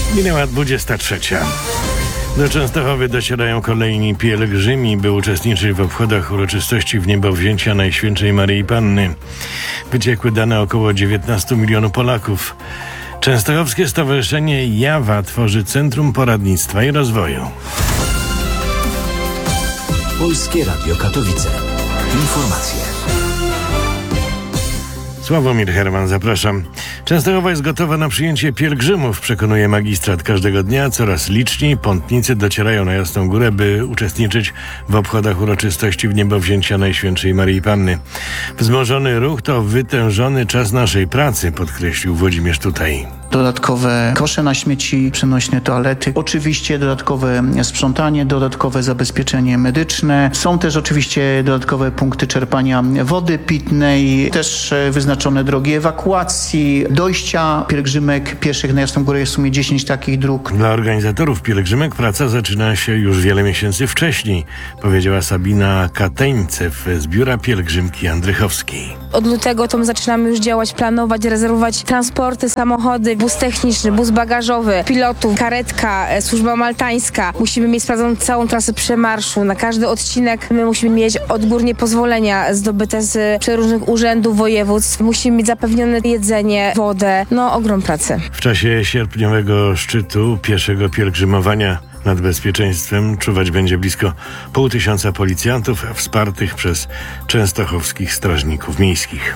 Minęła 23. Do Częstochowy docierają kolejni pielgrzymi, by uczestniczyć w obchodach uroczystości wniebowzięcia Najświętszej Maryi Panny. Wyciekły dane około 19 milionów Polaków. Częstochowskie Stowarzyszenie Jawa tworzy Centrum Poradnictwa i Rozwoju. Polskie Radio Katowice. Informacje. Sławomir Herman, zapraszam. Częstochowa jest gotowa na przyjęcie pielgrzymów, przekonuje magistrat. Każdego dnia coraz liczniej pątnicy docierają na Jasną Górę, by uczestniczyć w obchodach uroczystości wniebowzięcia Najświętszej Maryi Panny. Wzmożony ruch to wytężony czas naszej pracy, podkreślił Włodzimierz Tutaj. Dodatkowe kosze na śmieci, przenośne toalety, oczywiście dodatkowe sprzątanie, dodatkowe zabezpieczenie medyczne. Są też oczywiście dodatkowe punkty czerpania wody pitnej, też wyznaczone drogi ewakuacji, dojścia pielgrzymek pieszych na Jasną Górę. Jest w sumie 10 takich dróg. Dla organizatorów pielgrzymek praca zaczyna się już wiele miesięcy wcześniej, powiedziała Sabina Kateńcew z Biura Pielgrzymki Andrychowskiej. Od lutego to my zaczynamy już działać, planować, rezerwować transporty, samochody, bus techniczny, bus bagażowy, pilotów, karetka, służba maltańska. Musimy mieć sprawdzoną całą trasę przemarszu. Na każdy odcinek my musimy mieć odgórnie pozwolenia zdobyte z przeróżnych urzędów, województw. Musimy mieć zapewnione jedzenie, wodę. Ogrom pracy. W czasie sierpniowego szczytu pieszego pielgrzymowania nad bezpieczeństwem czuwać będzie blisko 500 policjantów wspartych przez częstochowskich strażników miejskich.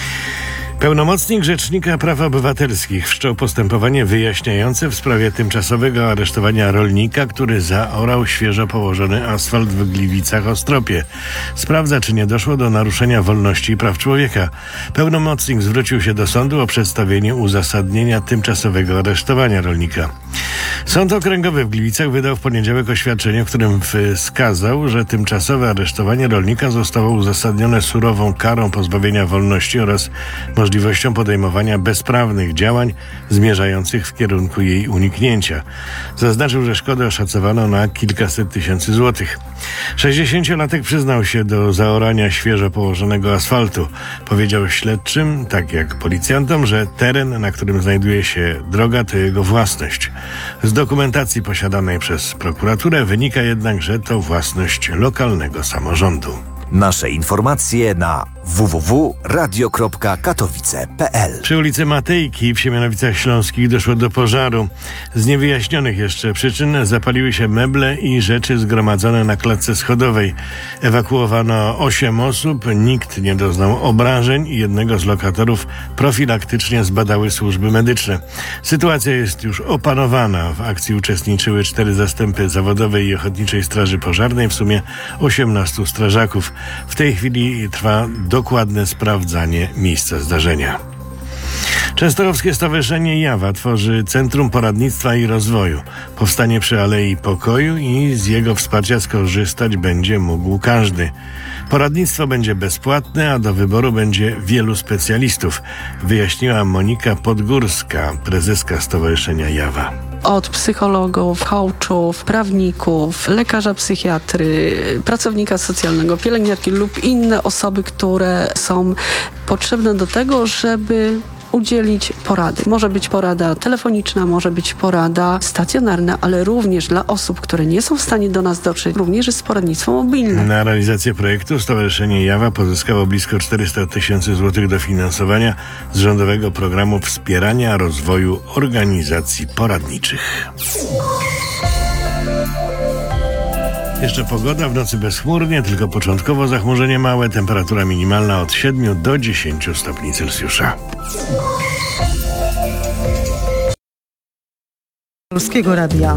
Pełnomocnik Rzecznika Praw Obywatelskich wszczął postępowanie wyjaśniające w sprawie tymczasowego aresztowania rolnika, który zaorał świeżo położony asfalt w Gliwicach-Ostropie. Sprawdza, czy nie doszło do naruszenia wolności i praw człowieka. Pełnomocnik zwrócił się do sądu o przedstawienie uzasadnienia tymczasowego aresztowania rolnika. Sąd Okręgowy w Gliwicach wydał w poniedziałek oświadczenie, w którym wskazał, że tymczasowe aresztowanie rolnika zostało uzasadnione surową karą pozbawienia wolności oraz możliwością podejmowania bezprawnych działań zmierzających w kierunku jej uniknięcia. Zaznaczył, że szkodę oszacowano na kilkaset tysięcy złotych. 60-latek przyznał się do zaorania świeżo położonego asfaltu. Powiedział śledczym, tak jak policjantom, że teren, na którym znajduje się droga, to jego własność. Z dokumentacji posiadanej przez prokuraturę wynika jednak, że to własność lokalnego samorządu. Nasze informacje na www.radio.katowice.pl. Przy ulicy Matejki w Siemianowicach Śląskich doszło do pożaru. Z niewyjaśnionych jeszcze przyczyn zapaliły się meble i rzeczy zgromadzone na klatce schodowej. Ewakuowano 8 osób, nikt nie doznał obrażeń i jednego z lokatorów profilaktycznie zbadały służby medyczne. Sytuacja jest już opanowana. W akcji uczestniczyły 4 zastępy zawodowej i ochotniczej straży pożarnej, w sumie 18 strażaków. W tej chwili trwa dokładne sprawdzanie miejsca zdarzenia. Częstochowskie Stowarzyszenie Jawa tworzy Centrum Poradnictwa i Rozwoju. Powstanie przy Alei Pokoju i z jego wsparcia skorzystać będzie mógł każdy. Poradnictwo będzie bezpłatne, a do wyboru będzie wielu specjalistów, wyjaśniła Monika Podgórska, prezeska Stowarzyszenia Jawa. Od psychologów, coachów, prawników, lekarza psychiatry, pracownika socjalnego, pielęgniarki lub inne osoby, które są potrzebne do tego, żeby udzielić porady. Może być porada telefoniczna, może być porada stacjonarna, ale również dla osób, które nie są w stanie do nas dotrzeć, również jest poradnictwo mobilne. Na realizację projektu Stowarzyszenie Jawa pozyskało blisko 400 tysięcy złotych dofinansowania z rządowego programu wspierania rozwoju organizacji poradniczych. Jeszcze pogoda, w nocy bezchmurnie, tylko początkowo zachmurzenie małe, temperatura minimalna od 7 do 10 stopni Celsjusza. Polskiego Radia.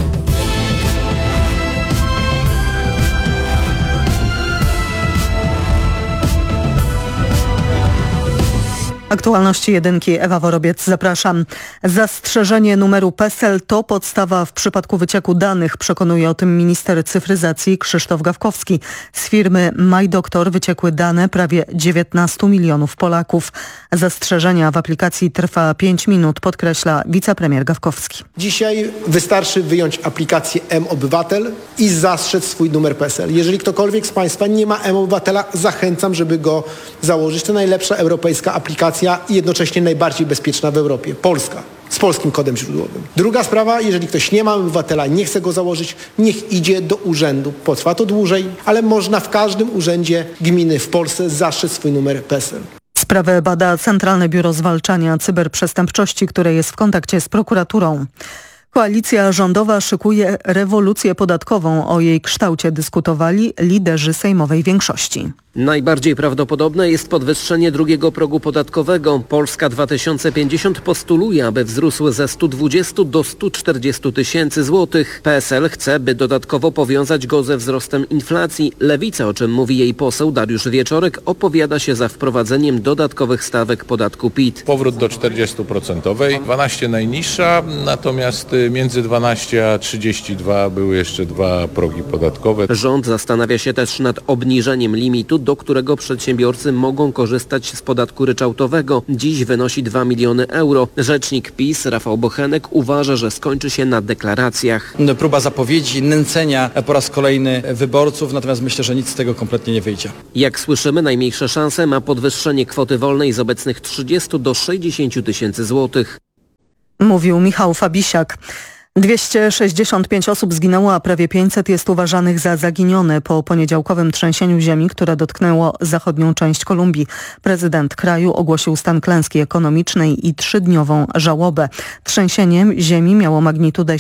Aktualności jedynki, Ewa Worobiec, zapraszam. Zastrzeżenie numeru PESEL to podstawa w przypadku wycieku danych, przekonuje o tym minister cyfryzacji Krzysztof Gawkowski. Z firmy MyDoktor wyciekły dane prawie 19 milionów Polaków. Zastrzeżenia w aplikacji trwa 5 minut, podkreśla wicepremier Gawkowski. Dzisiaj wystarczy wyjąć aplikację mObywatel i zastrzec swój numer PESEL. Jeżeli ktokolwiek z Państwa nie ma mObywatela, zachęcam, żeby go założyć. To najlepsza europejska aplikacja i jednocześnie najbardziej bezpieczna w Europie. Polska. z polskim kodem źródłowym. Druga sprawa, jeżeli ktoś nie ma obywatela, nie chce go założyć, niech idzie do urzędu. Potrwa to dłużej, ale można w każdym urzędzie gminy w Polsce zastrzec swój numer PESEL. Sprawę bada Centralne Biuro Zwalczania Cyberprzestępczości, które jest w kontakcie z prokuraturą. Koalicja rządowa szykuje rewolucję podatkową. O jej kształcie dyskutowali liderzy sejmowej większości. Najbardziej prawdopodobne jest podwyższenie drugiego progu podatkowego. Polska 2050 postuluje, aby wzrósł ze 120 do 140 tysięcy złotych. PSL chce, by dodatkowo powiązać go ze wzrostem inflacji. Lewica, o czym mówi jej poseł Dariusz Wieczorek, opowiada się za wprowadzeniem dodatkowych stawek podatku PIT. Powrót do 40%, 12 najniższa, natomiast między 12 a 32 były jeszcze dwa progi podatkowe. Rząd zastanawia się też nad obniżeniem limitu, do którego przedsiębiorcy mogą korzystać z podatku ryczałtowego. Dziś wynosi 2 miliony euro. Rzecznik PiS Rafał Bochenek uważa, że skończy się na deklaracjach. Próba zapowiedzi, nęcenia po raz kolejny wyborców, natomiast myślę, że nic z tego kompletnie nie wyjdzie. Jak słyszymy, najmniejsze szanse ma podwyższenie kwoty wolnej z obecnych 30 do 60 tysięcy złotych. Mówił Michał Fabisiak. 265 osób zginęło, a prawie 500 jest uważanych za zaginione po poniedziałkowym trzęsieniu ziemi, które dotknęło zachodnią część Kolumbii. Prezydent kraju ogłosił stan klęski ekonomicznej i 3-dniową żałobę. Trzęsienie ziemi miało magnitudę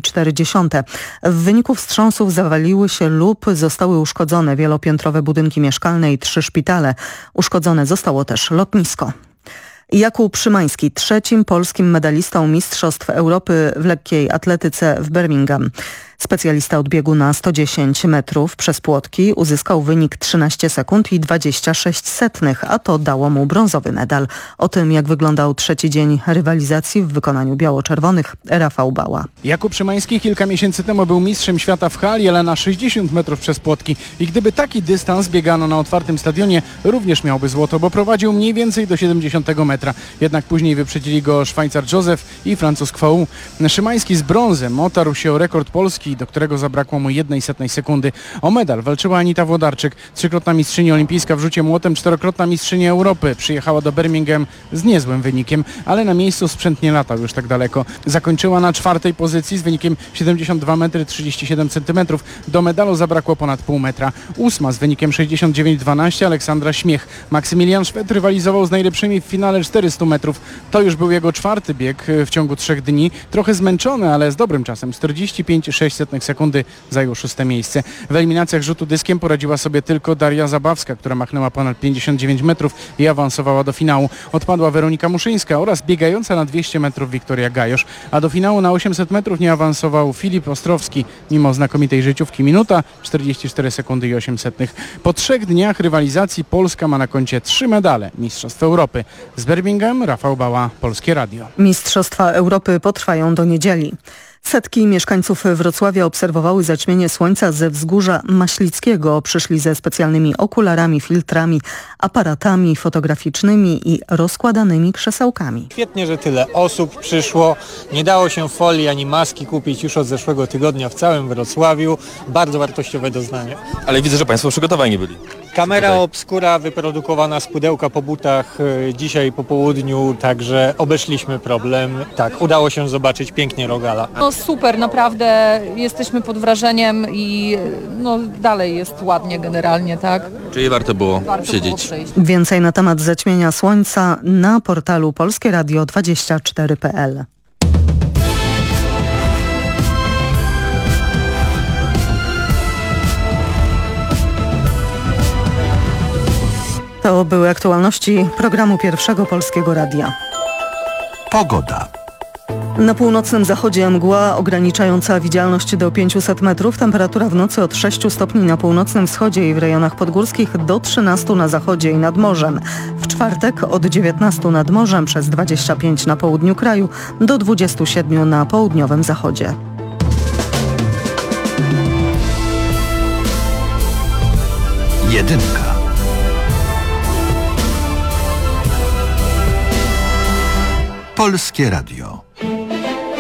7,4. W wyniku wstrząsów zawaliły się lub zostały uszkodzone wielopiętrowe budynki mieszkalne i 3 szpitale. Uszkodzone zostało też lotnisko. Jakub Szymański, trzecim polskim medalistą Mistrzostw Europy w lekkiej atletyce w Birmingham. Specjalista od biegu na 110 metrów przez płotki uzyskał wynik 13 sekund i 26 setnych, a to dało mu brązowy medal. O tym, jak wyglądał trzeci dzień rywalizacji w wykonaniu biało-czerwonych, Rafał Bała. Jakub Szymański kilka miesięcy temu był mistrzem świata w hali, ale na 60 metrów przez płotki. I gdyby taki dystans biegano na otwartym stadionie, również miałby złoto, bo prowadził mniej więcej do 70 metra. Jednak później wyprzedzili go Szwajcar Józef i Francuz Kwau. Szymański z brązem otarł się o rekord Polski, do którego zabrakło mu 1,01 sekundy. O medal walczyła Anita Włodarczyk, 3-krotna mistrzyni olimpijska w rzucie młotem, 4-krotna mistrzyni Europy. Przyjechała do Birmingham z niezłym wynikiem, ale na miejscu sprzęt nie latał już tak daleko. Zakończyła na 4. pozycji z wynikiem 72 metry 37 cm. Do medalu zabrakło ponad pół metra. 8. z wynikiem 69,12 Aleksandra Śmiech. Maksymilian Szwed rywalizował z najlepszymi w finale 400 metrów. To już był jego 4. bieg w ciągu 3 dni. Trochę zmęczony, ale z dobrym czasem. 45,6 sekundy zajął 6. miejsce. W eliminacjach rzutu dyskiem poradziła sobie tylko Daria Zabawska, która machnęła ponad 59 metrów i awansowała do finału. Odpadła Weronika Muszyńska oraz biegająca na 200 metrów Wiktoria Gajosz. A do finału na 800 metrów nie awansował Filip Ostrowski, mimo znakomitej życiówki. Minuta, 44 sekundy i 8 setnych. Po 3 dniach rywalizacji Polska ma na koncie 3 medale Mistrzostw Europy. Z Birmingham, Rafał Bała, Polskie Radio. Mistrzostwa Europy potrwają do niedzieli. Setki mieszkańców Wrocławia obserwowały zaćmienie słońca ze wzgórza Maślickiego. Przyszli ze specjalnymi okularami, filtrami, aparatami fotograficznymi i rozkładanymi krzesełkami. Świetnie, że tyle osób przyszło. Nie dało się folii ani maski kupić już od zeszłego tygodnia w całym Wrocławiu. Bardzo wartościowe doznanie. Ale widzę, że Państwo przygotowani byli. Kamera obskura wyprodukowana z pudełka po butach dzisiaj po południu, także obeszliśmy problem. Tak, udało się zobaczyć pięknie Rogala. No super, naprawdę jesteśmy pod wrażeniem i no dalej jest ładnie generalnie, tak? Czyli warto było siedzieć. Więcej na temat zaćmienia słońca na portalu polskieradio24.pl. To były aktualności programu Pierwszego Polskiego Radia. Pogoda. Na północnym zachodzie mgła ograniczająca widzialność do 500 metrów. Temperatura w nocy od 6 stopni na północnym wschodzie i w rejonach podgórskich do 13 na zachodzie i nad morzem. W czwartek od 19 nad morzem przez 25 na południu kraju do 27 na południowym zachodzie. Jedynka. Polskie Radio.